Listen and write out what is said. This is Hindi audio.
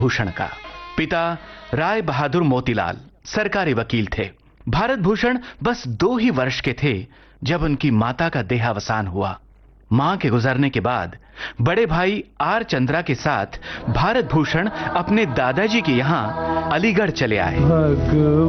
भूषण का। पिता राय बहादुर मोतीलाल सरकारी वकील थे। भारत भूषण बस 2 ही वर्ष के थे जब उनकी माता का देहावसान हुआ। मां के गुजरने के बाद बड़े भाई आर चंद्रा के साथ भारत भूषण अपने दादाजी के यहां अलीगढ़ चले आए। भगवान